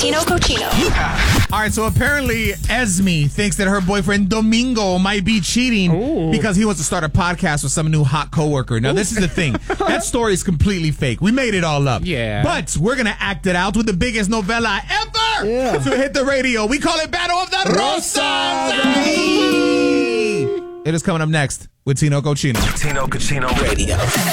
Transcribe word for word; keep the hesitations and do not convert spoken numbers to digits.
Tino Cochino. All right, so apparently Esme thinks that her boyfriend Domingo might be cheating Ooh. because he wants to start a podcast with some new hot coworker. Now, Ooh. this is the thing. That story is completely fake. We made it all up. Yeah. But we're going to act it out with the biggest novella ever yeah. to hit the radio. We call it Battle of the Rosas. It is coming up next with Tino Cochino. Tino Cochino Radio.